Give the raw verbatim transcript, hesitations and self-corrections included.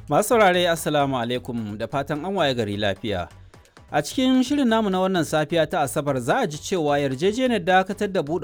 Masu saurare Assalamu alaikum da fatan an waye gari lafiya. A cikin shirin namu na wannan safiya ta Asabar za a ji cewa yarjejeniyar dakatar da buɗe